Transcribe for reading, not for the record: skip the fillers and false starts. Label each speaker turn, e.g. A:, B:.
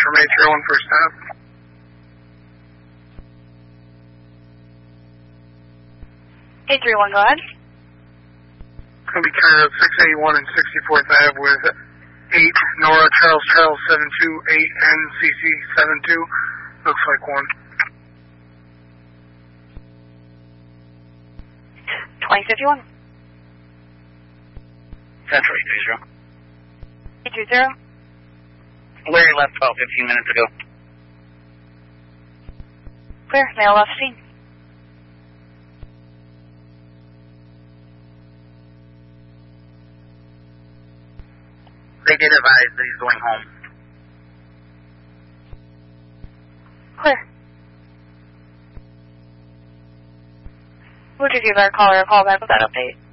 A: from 831 first stop.
B: 831, go ahead.
A: Going to be carried out 681 and 64th Ave with 8 Nora Charles 72 8 NCC 72. Looks like one.
B: 2051.
C: Central 830.
B: 820.
C: Larry left about 15 minutes ago.
B: Clear, male left scene.
C: They did advise that he's going home.
B: Clear. We'll just give our caller a call back with that update.